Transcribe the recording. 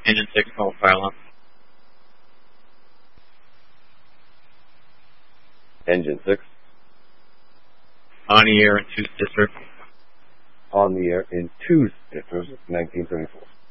Engine 6, call fire alarm. Engine 6. On the air in 2 Stitzer. On the air in 2 Stitzer, 1934.